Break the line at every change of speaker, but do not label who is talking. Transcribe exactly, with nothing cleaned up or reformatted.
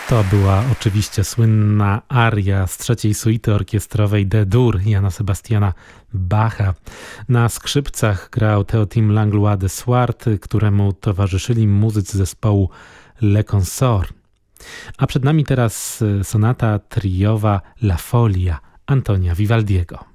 To była oczywiście słynna aria z trzeciej suity orkiestrowej D-dur Jana Sebastiana Bacha. Na skrzypcach grał Théotime Langlois de Swart, któremu towarzyszyli muzycy zespołu Le Consort. A przed nami teraz sonata triowa La Folia Antonia Vivaldiego.